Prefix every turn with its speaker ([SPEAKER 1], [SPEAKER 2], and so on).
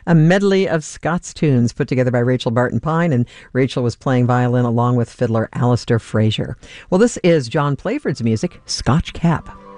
[SPEAKER 1] A medley of Scots tunes put together by Rachel Barton Pine, and Rachel was playing violin along with fiddler Alistair Fraser. Well, this is John Playford's music, Scotch Cap.